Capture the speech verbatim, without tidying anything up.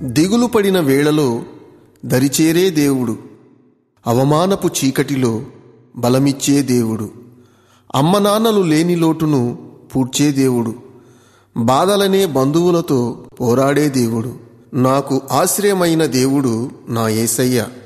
దిగులు పడిన వేళలో దరిచేరే దేవుడు, అవమానపు చీకటిలో బలమిచ్చే దేవుడు, అమ్మ నాన్నలు లేని లోటును పూడ్చే దేవుడు, బాధలనే బంధువులతో పోరాడే దేవుడు. నాకు ఆశ్రయమైన దేవుడు నా యేసయ్య.